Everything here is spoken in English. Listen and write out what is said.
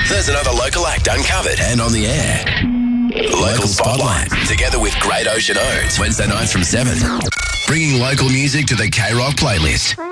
There's another local act uncovered and on the air. Local Spotlight, together with Great Ocean Oats, Wednesday nights from 7. Bringing local music to the K-Rock playlist.